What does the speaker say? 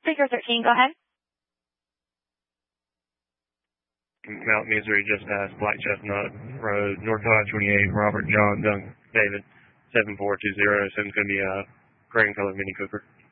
Speaker 13, go ahead. Mount Misery just past Black Chestnut Road, North I-28, Robert John Duncan David 7420. So it's going to be a gray and color Mini Cooper.